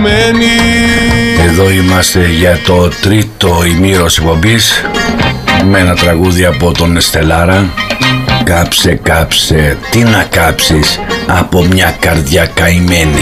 Εδώ είμαστε για το τρίτο ημίρος εκπομπής με ένα τραγούδι από τον Στελάρα. Κάψε, κάψε, τι να κάψεις από μια καρδιά καημένη.